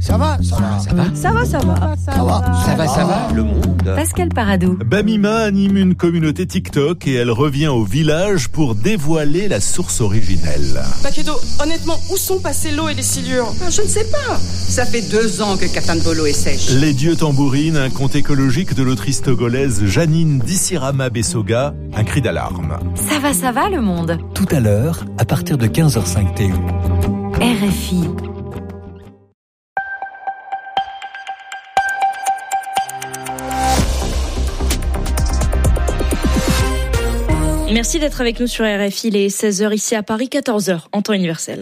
Ça va, le monde. Pascal Paradou. Bamima anime une communauté TikTok et elle revient au village pour dévoiler la source originelle. Bakedo, honnêtement, où sont passées l'eau et les silures ? Je ne sais pas. Ça fait 2 ans que Katambolo est sèche. Les dieux tambourinent, un conte écologique de l'autrice togolaise Janine Dissirama Bessoga, un cri d'alarme. Ça va le monde. Tout à l'heure, à partir de 15h05 TU. RFI. Merci d'être avec nous sur RFI, il est 16h ici à Paris, 14h en temps universel.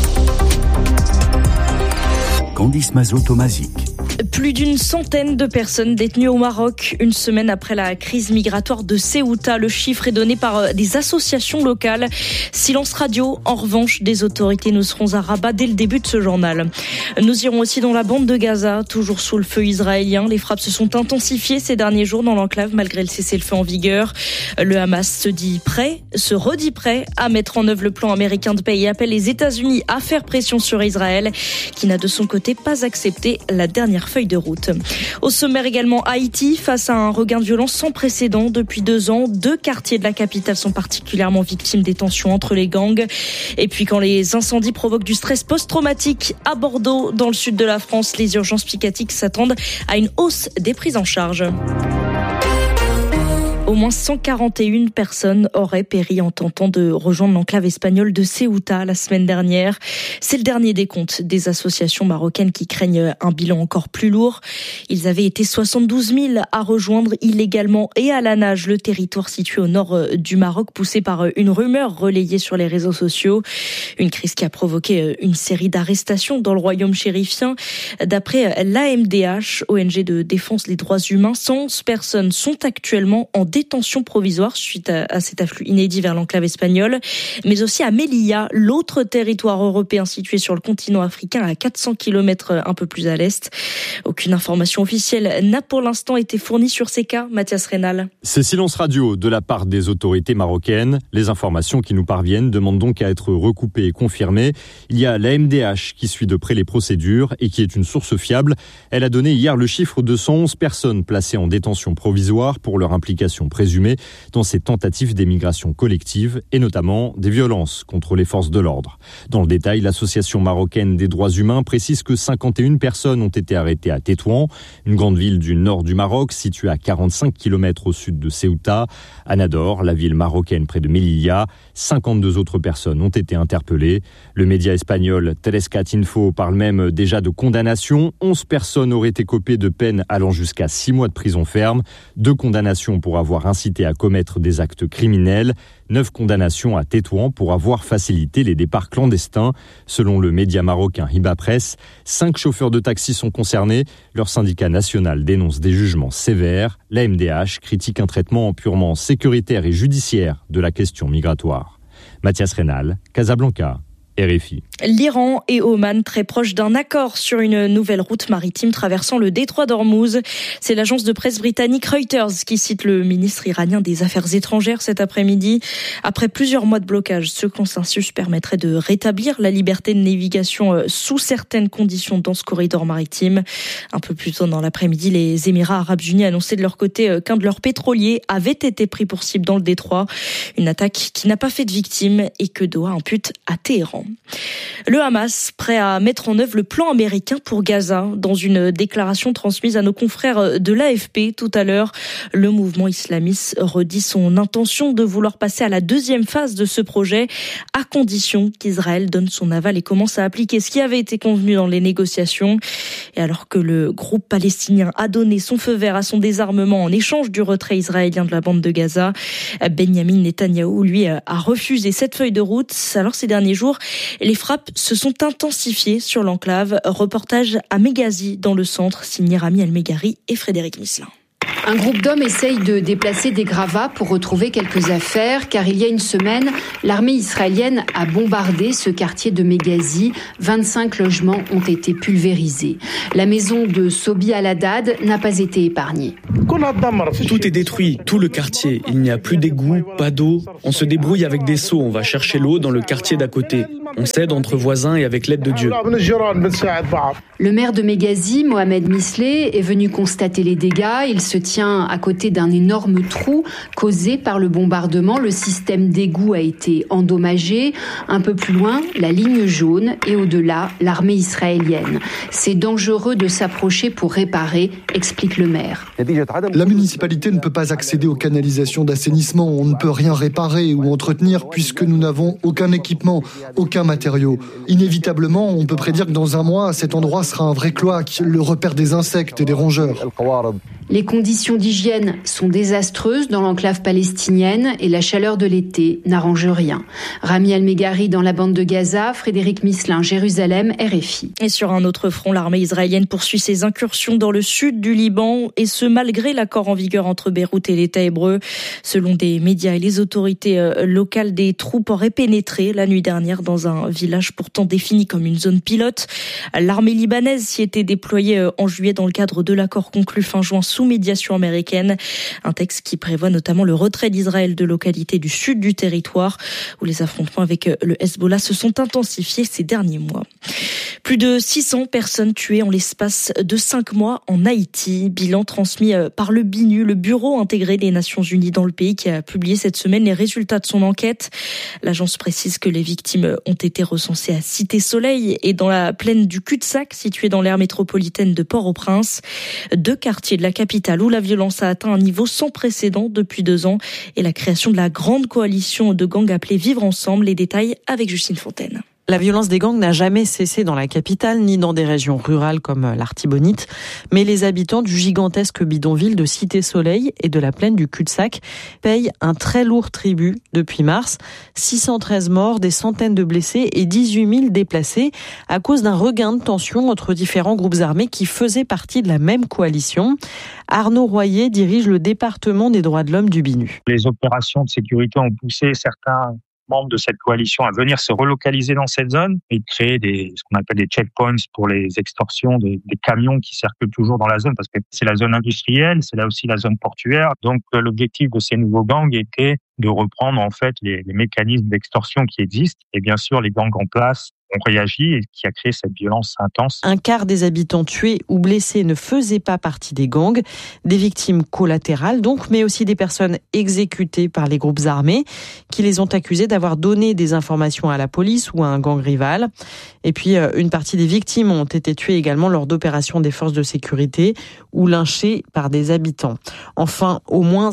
Candice Mazot-Tomazic. Plus d'une centaine de personnes détenues au Maroc, une semaine après la crise migratoire de Ceuta. Le chiffre est donné par des associations locales. Silence radio, en revanche, des autorités. Nous serons à Rabat dès le début de ce journal. Nous irons aussi dans la bande de Gaza, toujours sous le feu israélien. Les frappes se sont intensifiées ces derniers jours dans l'enclave, malgré le cessez-le-feu en vigueur. Le Hamas se redit prêt à mettre en œuvre le plan américain de paix et appelle les États-Unis à faire pression sur Israël, qui n'a de son côté pas accepté la dernière feuille de route. Au sommaire également, Haïti, face à un regain de violence sans précédent depuis 2 ans. 2 quartiers de la capitale sont particulièrement victimes des tensions entre les gangs. Et puis quand les incendies provoquent du stress post-traumatique à Bordeaux, dans le sud de la France, les urgences psychiatriques s'attendent à une hausse des prises en charge. Au moins 141 personnes auraient péri en tentant de rejoindre l'enclave espagnole de Ceuta la semaine dernière. C'est le dernier décompte des associations marocaines qui craignent un bilan encore plus lourd. Ils avaient été 72 000 à rejoindre illégalement et à la nage le territoire situé au nord du Maroc, poussé par une rumeur relayée sur les réseaux sociaux. Une crise qui a provoqué une série d'arrestations dans le royaume chérifien. D'après l'AMDH, ONG de défense des droits humains, 111 personnes sont actuellement en détention provisoire suite à cet afflux inédit vers l'enclave espagnole, mais aussi à Melilla, l'autre territoire européen situé sur le continent africain à 400 km un peu plus à l'est. Aucune information officielle n'a pour l'instant été fournie sur ces cas. Mathias Rénal. C'est silence radio de la part des autorités marocaines. Les informations qui nous parviennent demandent donc à être recoupées et confirmées. Il y a la MDH qui suit de près les procédures et qui est une source fiable. Elle a donné hier le chiffre de 111 personnes placées en détention provisoire pour leur implication présumée dans ces tentatives d'émigration collective et notamment des violences contre les forces de l'ordre. Dans le détail, l'association marocaine des droits humains précise que 51 personnes ont été arrêtées à Tétouan, une grande ville du nord du Maroc située à 45 km au sud de Ceuta. À Nador, la ville marocaine près de Melilla, 52 autres personnes ont été interpellées. Le média espagnol Telescat Info parle même déjà de condamnation. 11 personnes auraient écopé de peines allant jusqu'à 6 mois de prison ferme, 2 condamnations pour avoir incité à commettre des actes criminels, 9 condamnations à Tétouan pour avoir facilité les départs clandestins. Selon le média marocain Hiba Press, 5 chauffeurs de taxi sont concernés. Leur syndicat national dénonce des jugements sévères. La MDH critique un traitement purement sécuritaire et judiciaire de la question migratoire. Mathias Rénal, Casablanca. RFI. L'Iran et Oman très proches d'un accord sur une nouvelle route maritime traversant le détroit d'Ormuz. C'est l'agence de presse britannique Reuters qui cite le ministre iranien des Affaires étrangères cet après-midi. Après plusieurs mois de blocage, ce consensus permettrait de rétablir la liberté de navigation sous certaines conditions dans ce corridor maritime. Un peu plus tôt dans l'après-midi, les Émirats arabes unis annonçaient de leur côté qu'un de leurs pétroliers avait été pris pour cible dans le détroit. Une attaque qui n'a pas fait de victimes et que Doha impute à Téhéran. Le Hamas, prêt à mettre en œuvre le plan américain pour Gaza. Dans une déclaration transmise à nos confrères de l'AFP tout à l'heure, le mouvement islamiste redit son intention de vouloir passer à la 2e phase de ce projet, à condition qu'Israël donne son aval et commence à appliquer ce qui avait été convenu dans les négociations. Et alors que le groupe palestinien a donné son feu vert à son désarmement en échange du retrait israélien de la bande de Gaza, Benyamin Netanyahou, lui, a refusé cette feuille de route. Alors ces derniers jours, les frappes se sont intensifiées sur l'enclave. Reportage à Meghazi dans le centre, signé Rami El-Megari et Frédéric Misselin. Un groupe d'hommes essaye de déplacer des gravats pour retrouver quelques affaires, car il y a une semaine, l'armée israélienne a bombardé ce quartier de Meghazi. 25 logements ont été pulvérisés. La maison de Sobi Al-Haddad n'a pas été épargnée. Tout est détruit, tout le quartier. Il n'y a plus d'égout, pas d'eau. On se débrouille avec des seaux, on va chercher l'eau dans le quartier d'à côté. On s'aide entre voisins et avec l'aide de Dieu. Le maire de Meghazi, Mohamed Misleh, est venu constater les dégâts. Il se tient à côté d'un énorme trou causé par le bombardement. Le système d'égout a été endommagé. Un peu plus loin, la ligne jaune et au-delà, l'armée israélienne. C'est dangereux de s'approcher pour réparer, explique le maire. La municipalité ne peut pas accéder aux canalisations d'assainissement. On ne peut rien réparer ou entretenir puisque nous n'avons aucun équipement, aucun matériau. Inévitablement, on peut prédire que dans un mois, cet endroit sera un vrai cloaque, le repère des insectes et des rongeurs. Les conditions d'hygiène sont désastreuses dans l'enclave palestinienne et la chaleur de l'été n'arrange rien. Rami Al-Meghari dans la bande de Gaza, Frédéric Misselin, Jérusalem, RFI. Et sur un autre front, l'armée israélienne poursuit ses incursions dans le sud du Liban, et ce malgré l'accord en vigueur entre Beyrouth et l'État hébreu. Selon des médias et les autorités locales, des troupes auraient pénétré la nuit dernière dans un village pourtant défini comme une zone pilote. L'armée libanaise s'y était déployée en juillet dans le cadre de l'accord conclu fin juin sous médiation américaine. Un texte qui prévoit notamment le retrait d'Israël de localités du sud du territoire, où les affrontements avec le Hezbollah se sont intensifiés ces derniers mois. Plus de 600 personnes tuées en l'espace de 5 mois en Haïti. Bilan transmis par le BINU, le Bureau intégré des Nations Unies dans le pays, qui a publié cette semaine les résultats de son enquête. L'agence précise que les victimes ont été recensées à Cité-Soleil et dans la plaine du Cul-de-Sac, située dans l'aire métropolitaine de Port-au-Prince. 2 quartiers de la capitale où la violence a atteint un niveau sans précédent depuis 2 ans, et la création de la grande coalition de gangs appelée Vivre Ensemble. Les détails avec Justine Fontaine. La violence des gangs n'a jamais cessé dans la capitale, ni dans des régions rurales comme l'Artibonite. Mais les habitants du gigantesque bidonville de Cité-Soleil et de la plaine du Cul-de-Sac payent un très lourd tribut depuis mars. 613 morts, des centaines de blessés et 18 000 déplacés à cause d'un regain de tension entre différents groupes armés qui faisaient partie de la même coalition. Arnaud Royer dirige le département des droits de l'homme du BINU. Les opérations de sécurité ont poussé certains membres de cette coalition à venir se relocaliser dans cette zone et créer ce qu'on appelle des checkpoints pour les extorsions des camions qui circulent toujours dans la zone, parce que c'est la zone industrielle, c'est là aussi la zone portuaire. Donc l'objectif de ces nouveaux gangs était de reprendre en fait les mécanismes d'extorsion qui existent, et bien sûr les gangs en place ont réagi et qui a créé cette violence intense. Un quart des habitants tués ou blessés ne faisaient pas partie des gangs, des victimes collatérales donc, mais aussi des personnes exécutées par les groupes armés qui les ont accusés d'avoir donné des informations à la police ou à un gang rival. Et puis une partie des victimes ont été tuées également lors d'opérations des forces de sécurité ou lynchées par des habitants. Enfin, au moins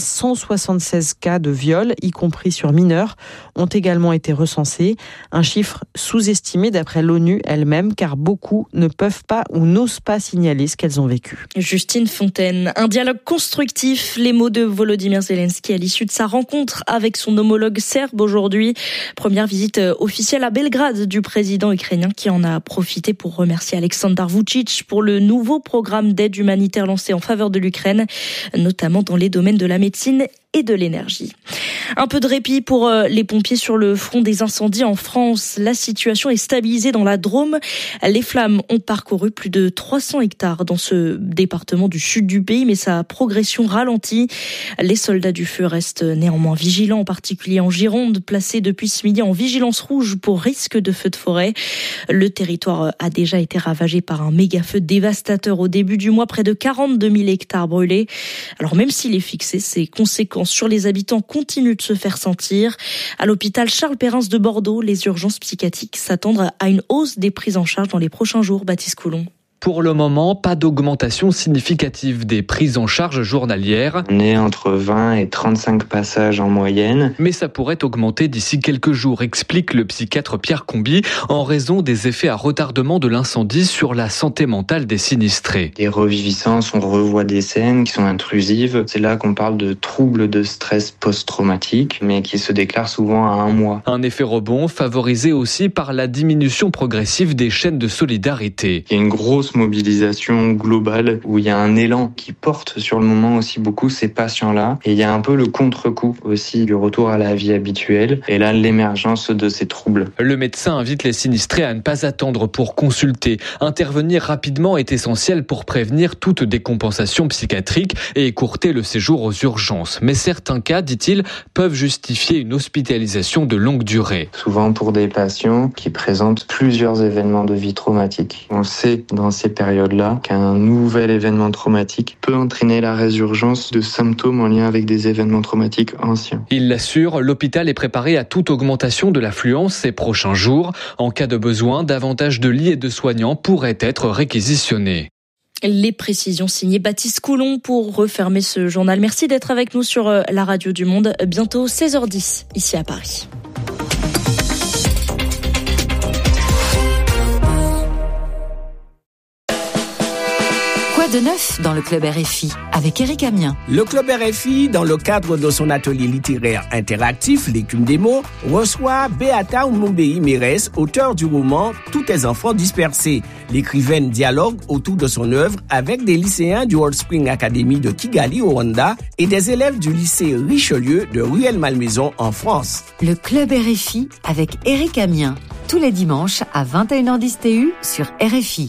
176 cas de viol, y compris sur mineurs, ont également été recensés. Un chiffre sous-estimé d'après l'ONU elle-même, car beaucoup ne peuvent pas ou n'osent pas signaler ce qu'elles ont vécu. Justine Fontaine, un dialogue constructif, les mots de Volodymyr Zelensky à l'issue de sa rencontre avec son homologue serbe aujourd'hui. Première visite officielle à Belgrade du président ukrainien, qui en a profité pour remercier Aleksandar Vučić pour le nouveau programme d'aide humanitaire lancé en faveur de l'Ukraine, notamment dans les domaines de la médecine et de l'énergie. Un peu de répit pour les pompiers sur le front des incendies en France. La situation est stabilisée dans la Drôme. Les flammes ont parcouru plus de 300 hectares dans ce département du sud du pays, mais sa progression ralentit. Les soldats du feu restent néanmoins vigilants, en particulier en Gironde, placés depuis ce midi en vigilance rouge pour risque de feu de forêt. Le territoire a déjà été ravagé par un méga-feu dévastateur au début du mois, près de 42 000 hectares brûlés. Alors même s'il est fixé, ses conséquences sur les habitants continuent de se faire sentir. À l'hôpital Charles Perrins de Bordeaux, les urgences psychiatriques s'attendent à une hausse des prises en charge dans les prochains jours. Baptiste Coulon. Pour le moment, pas d'augmentation significative des prises en charge journalières. On est entre 20 et 35 passages en moyenne. Mais ça pourrait augmenter d'ici quelques jours, explique le psychiatre Pierre Comby, en raison des effets à retardement de l'incendie sur la santé mentale des sinistrés. Des reviviscences, on revoit des scènes qui sont intrusives. C'est là qu'on parle de troubles de stress post-traumatique, mais qui se déclarent souvent à 1 mois. Un effet rebond favorisé aussi par la diminution progressive des chaînes de solidarité. Il y a une grosse grosse mobilisation globale où il y a un élan qui porte sur le moment aussi beaucoup ces patients-là. Et il y a un peu le contre-coup aussi du retour à la vie habituelle et là l'émergence de ces troubles. Le médecin invite les sinistrés à ne pas attendre pour consulter. Intervenir rapidement est essentiel pour prévenir toute décompensation psychiatrique et écourter le séjour aux urgences. Mais certains cas, dit-il, peuvent justifier une hospitalisation de longue durée. Souvent pour des patients qui présentent plusieurs événements de vie traumatiques. On sait dans ces périodes-là qu'un nouvel événement traumatique peut entraîner la résurgence de symptômes en lien avec des événements traumatiques anciens. Il l'assure, l'hôpital est préparé à toute augmentation de l'affluence ces prochains jours. En cas de besoin, davantage de lits et de soignants pourraient être réquisitionnés. Les précisions signées Baptiste Coulon pour refermer ce journal. Merci d'être avec nous sur la radio du Monde. Bientôt 16h10 ici à Paris. Quoi de neuf dans le Club RFI avec Éric Amiens? Le Club RFI, dans le cadre de son atelier littéraire interactif, L'écume des mots, reçoit Beata Umumbei Mérès, auteur du roman Tous tes enfants dispersés. L'écrivaine dialogue autour de son œuvre avec des lycéens du Old Spring Academy de Kigali au Rwanda et des élèves du lycée Richelieu de Rueil-Malmaison en France. Le Club RFI avec Éric Amiens, tous les dimanches à 21h10 TU sur RFI.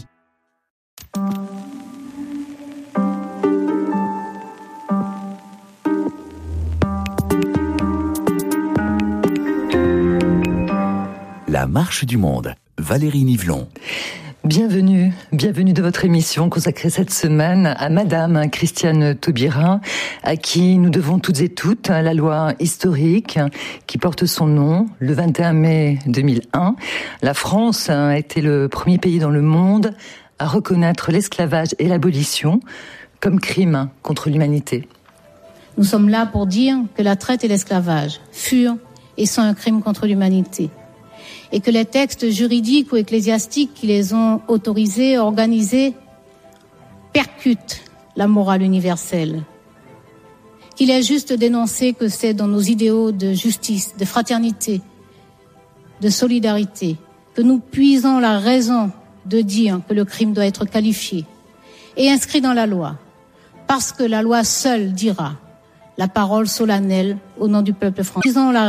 La marche du monde. Valérie Nivelon. Bienvenue de votre émission consacrée cette semaine à Madame Christiane Taubira, à qui nous devons toutes et toutes la loi historique qui porte son nom. Le 21 mai 2001, la France a été le premier pays dans le monde à reconnaître l'esclavage et l'abolition comme crime contre l'humanité. Nous sommes là pour dire que la traite et l'esclavage furent et sont un crime contre l'humanité. Et que les textes juridiques ou ecclésiastiques qui les ont autorisés, organisés, percutent la morale universelle. Qu'il est juste d'énoncer que c'est dans nos idéaux de justice, de fraternité, de solidarité, que nous puisons la raison de dire que le crime doit être qualifié et inscrit dans la loi, parce que la loi seule dira la parole solennelle au nom du peuple français.